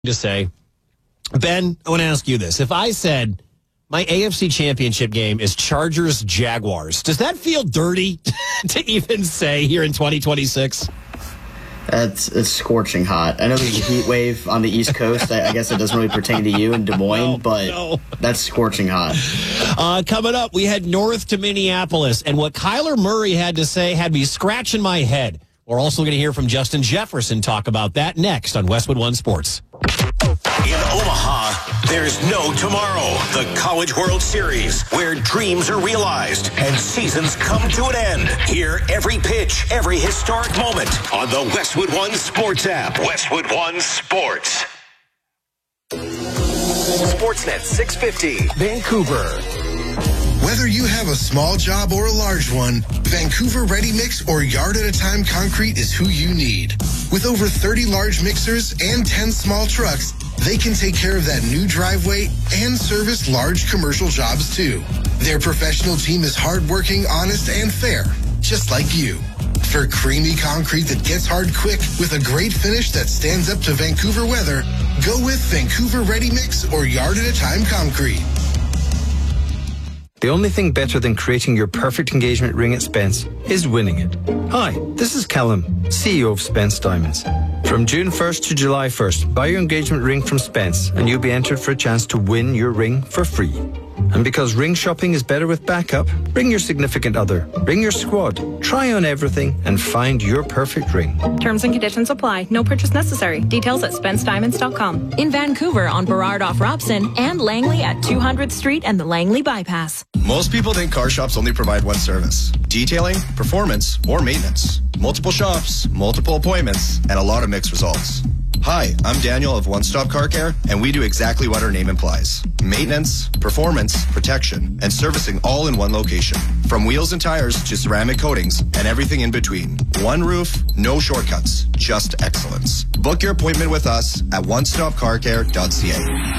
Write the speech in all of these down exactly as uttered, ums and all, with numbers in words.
to say, Ben, I want to ask you this. If I said my A F C championship game is Chargers Jaguars, does that feel dirty to even say here in twenty twenty-six? It's, it's scorching hot. I know there's a heat wave on the East Coast. I, I guess it doesn't really pertain to you in Des Moines, no, but no. That's scorching hot. Uh, coming up, we head north to Minneapolis, and what Kyler Murray had to say had me scratching my head. We're also going to hear from Justin Jefferson talk about that next on Westwood One Sports. In Omaha, there's no tomorrow. The College World Series, where dreams are realized and seasons come to an end. Hear every pitch, every historic moment on the Westwood One Sports app. Westwood One Sports. Sportsnet six fifty, Vancouver. Whether you have a small job or a large one, Vancouver Ready Mix or Yard at a Time Concrete is who you need. With over thirty large mixers and ten small trucks, they can take care of that new driveway and service large commercial jobs too. Their professional team is hardworking, honest, and fair, just like you. For creamy concrete that gets hard quick with a great finish that stands up to Vancouver weather, go with Vancouver Ready Mix or Yard at a Time Concrete. The only thing better than creating your perfect engagement ring at Spence is winning it. Hi, this is Callum, C E O of Spence Diamonds. From June first to July first, buy your engagement ring from Spence and you'll be entered for a chance to win your ring for free. And because ring shopping is better with backup, bring your significant other, bring your squad, try on everything and find your perfect ring. Terms and conditions apply. No purchase necessary. Details at spence diamonds dot com. In Vancouver on Burrard off Robson and Langley at two hundredth Street and the Langley Bypass. Most people think car shops only provide one service: detailing, performance, or maintenance. Multiple shops, multiple appointments, and a lot of mixed results. Hi, I'm Daniel of One Stop Car Care, and we do exactly what our name implies. Maintenance, performance, protection, and servicing all in one location. From wheels and tires to ceramic coatings and everything in between. One roof, no shortcuts, just excellence. Book your appointment with us at one stop car care dot c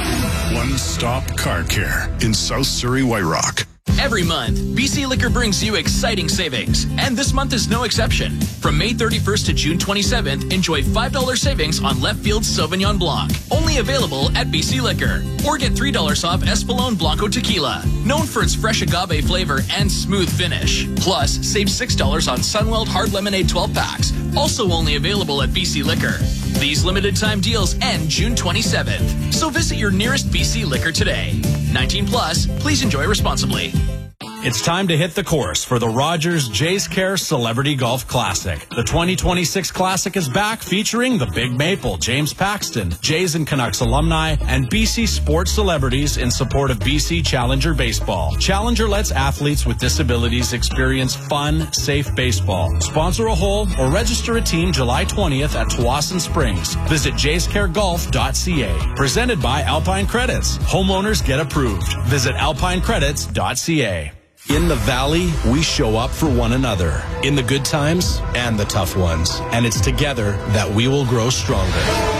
a. One Stop Car Care in South Surrey, White Rock. Every month, B C Liquor brings you exciting savings, and this month is no exception. From May thirty-first to June twenty-seventh, enjoy five dollars savings on Left Field Sauvignon Blanc, only available at B C Liquor. Or get three dollars off Espolón Blanco Tequila, known for its fresh agave flavor and smooth finish. Plus, save six dollars on Sunweld Hard Lemonade twelve packs, also only available at B C Liquor. These limited time deals end June twenty-seventh, so visit your nearest B C Liquor today. nineteen plus, please enjoy responsibly. It's time to hit the course for the Rogers Jays Care Celebrity Golf Classic. The twenty twenty-six Classic is back, featuring the Big Maple, James Paxton, Jays and Canucks alumni, and B C sports celebrities in support of B C Challenger Baseball. Challenger lets athletes with disabilities experience fun, safe baseball. Sponsor a hole or register a team July twentieth at Tawasin Springs. Visit jays care golf dot c a. Presented by Alpine Credits. Homeowners get approved. Visit alpine credits dot c a. In the Valley, we show up for one another, in the good times and the tough ones. And it's together that we will grow stronger.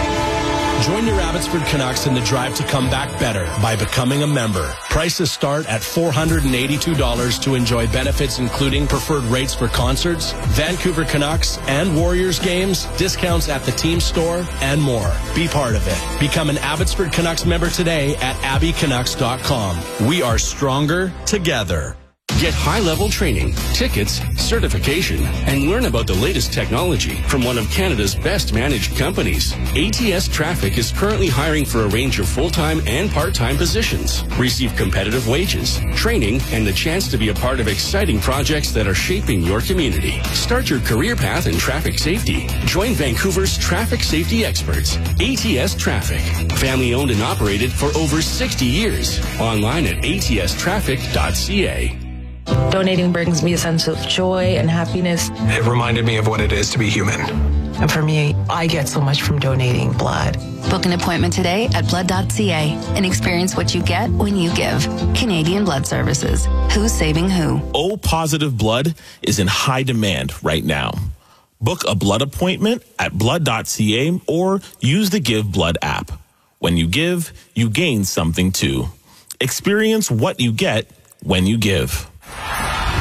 Join your Abbotsford Canucks in the drive to come back better by becoming a member. Prices start at four hundred eighty-two dollars to enjoy benefits including preferred rates for concerts, Vancouver Canucks and Warriors games, discounts at the team store, and more. Be part of it. Become an Abbotsford Canucks member today at abby canucks dot com. We are stronger together. Get high-level training, tickets, certification, and learn about the latest technology from one of Canada's best-managed companies. A T S Traffic is currently hiring for a range of full-time and part-time positions. Receive competitive wages, training, and the chance to be a part of exciting projects that are shaping your community. Start your career path in traffic safety. Join Vancouver's traffic safety experts. A T S Traffic. Family-owned and operated for over sixty years. Online at a t s traffic dot c a. Donating brings me a sense of joy and happiness. It reminded me of what it is to be human. And for me, I get so much from donating blood. Book an appointment today at blood dot c a and experience what you get when you give. Canadian Blood Services. Who's saving who? O positive blood is in high demand right now. Book a blood appointment at blood dot c a or use the Give Blood app. When you give, you gain something too. Experience what you get when you give.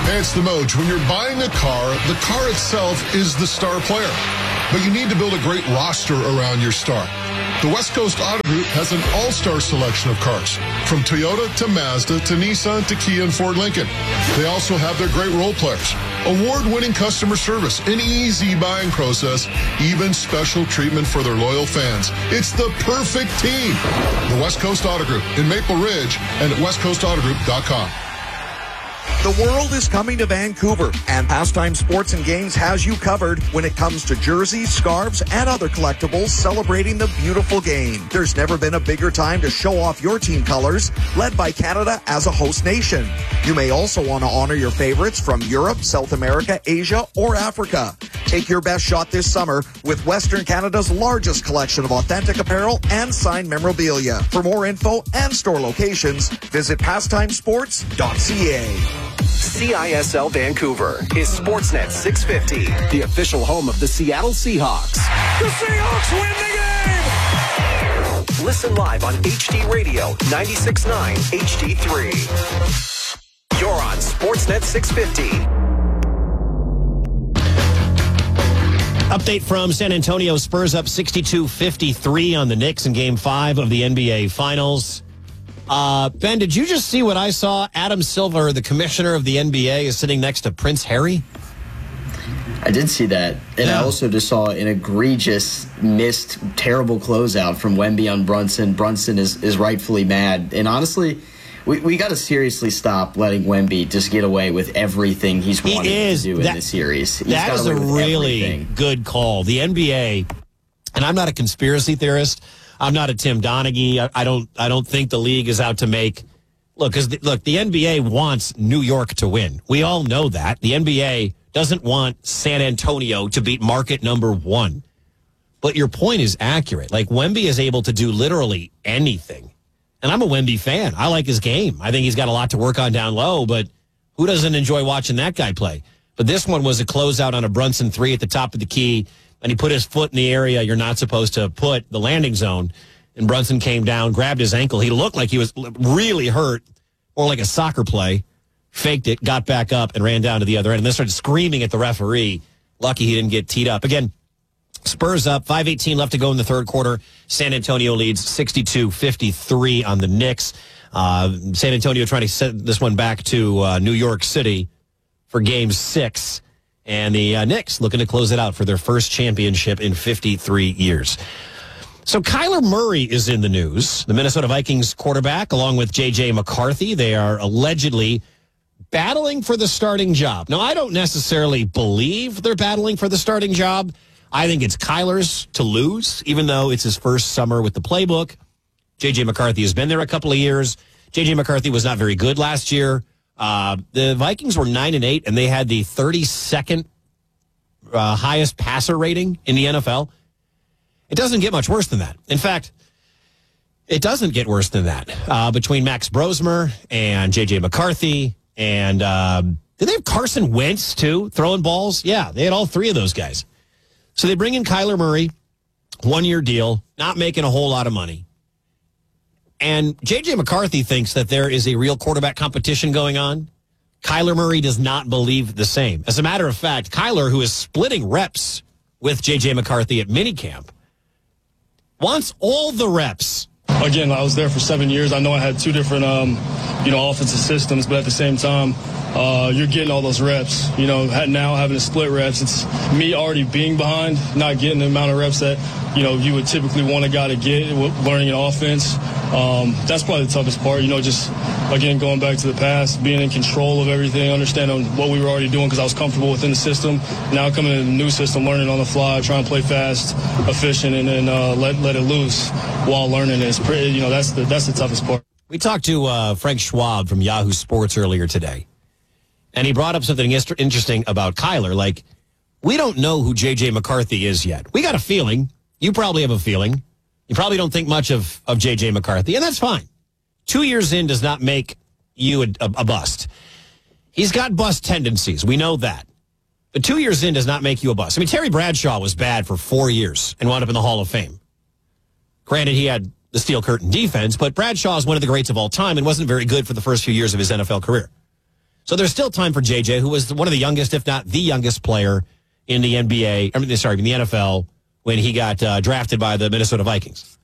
Hey, it's the Moj. When you're buying a car, the car itself is the star player. But you need to build a great roster around your star. The West Coast Auto Group has an all-star selection of cars, from Toyota to Mazda to Nissan to Kia and Ford Lincoln. They also have their great role players, award-winning customer service, an easy buying process, even special treatment for their loyal fans. It's the perfect team. The West Coast Auto Group in Maple Ridge and at west coast auto group dot com. The world is coming to Vancouver, and Pastime Sports and Games has you covered when it comes to jerseys, scarves, and other collectibles celebrating the beautiful game. There's never been a bigger time to show off your team colors, led by Canada as a host nation. You may also want to honor your favorites from Europe, South America, Asia, or Africa. Take your best shot this summer with Western Canada's largest collection of authentic apparel and signed memorabilia. For more info and store locations, visit pastime sports dot c a. C I S L Vancouver is Sportsnet six fifty, the official home of the Seattle Seahawks. The Seahawks win the game! Listen live on H D Radio ninety-six point nine H D three. You're on Sportsnet six fifty. Update from San Antonio. Spurs up sixty-two fifty-three on the Knicks in Game five of the N B A Finals. Uh, Ben, did you just see what I saw? Adam Silver, the commissioner of the N B A, is sitting next to Prince Harry. I did see that. And yeah. I also just saw an egregious, missed, terrible closeout from Wemby on Brunson. Brunson is, is rightfully mad. And honestly, we, we got to seriously stop letting Wemby just get away with everything he's wanted he is, to do that, in the series. He's that is a really everything. good call. The N B A, and I'm not a conspiracy theorist. I'm not a Tim Donaghy. I, I don't. I don't think the league is out to make. Look, because look, the N B A wants New York to win. We all know that. The N B A doesn't want San Antonio to beat market number one. But your point is accurate. Like, Wemby is able to do literally anything. And I'm a Wemby fan. I like his game. I think he's got a lot to work on down low, but who doesn't enjoy watching that guy play? But this one was a closeout on a Brunson three at the top of the key, and he put his foot in the area you're not supposed to put, the landing zone, and Brunson came down, grabbed his ankle. He looked like he was really hurt, or like a soccer play, faked it, got back up, and ran down to the other end, and then started screaming at the referee. Lucky he didn't get teed up. Again, Spurs up, five eighteen left to go in the third quarter. San Antonio leads sixty-two fifty-three on the Knicks. Uh, San Antonio trying to send this one back to uh, New York City for game six. And the uh, Knicks looking to close it out for their first championship in fifty-three years. So Kyler Murray is in the news. The Minnesota Vikings quarterback, along with J J McCarthy, they are allegedly battling for the starting job. Now, I don't necessarily believe they're battling for the starting job. I think it's Kyler's to lose, even though it's his first summer with the playbook. J J McCarthy has been there a couple of years. J J McCarthy was not very good last year. Uh, the Vikings were nine and eight, and they had the thirty-second uh, highest passer rating in the N F L. It doesn't get much worse than that. In fact, it doesn't get worse than that. Uh, between Max Brosmer and J J McCarthy, and uh, did they have Carson Wentz too throwing balls? Yeah, they had all three of those guys. So they bring in Kyler Murray, one-year deal, not making a whole lot of money. And J J McCarthy thinks that there is a real quarterback competition going on. Kyler Murray does not believe the same. As a matter of fact, Kyler, who is splitting reps with J J McCarthy at minicamp, wants all the reps. Again, I was there for seven years. I know I had two different, um, you know, offensive systems, but at the same time, uh, you're getting all those reps. You know, now having to split reps, it's me already being behind, not getting the amount of reps that, you know, you would typically want a guy to get learning an offense. Um, that's probably the toughest part, you know, just, again, going back to the past, being in control of everything, understanding what we were already doing because I was comfortable within the system. Now coming into the new system, learning on the fly, trying to play fast, efficient, and then uh, let let it loose while learning is pretty, you know, that's the, that's the toughest part. We talked to uh, Frank Schwab from Yahoo Sports earlier today, and he brought up something interesting about Kyler. Like, we don't know who J J McCarthy is yet. We got a feeling. You probably have a feeling. You probably don't think much of, of J J McCarthy, and that's fine. Two years in does not make you a, a, a bust. He's got bust tendencies. We know that. But two years in does not make you a bust. I mean, Terry Bradshaw was bad for four years and wound up in the Hall of Fame. Granted, he had the steel curtain defense, but Bradshaw is one of the greats of all time and wasn't very good for the first few years of his N F L career. So there's still time for J J, who was one of the youngest, if not the youngest player in the N B A, I mean, sorry, in the N F L when he got uh, drafted by the Minnesota Vikings.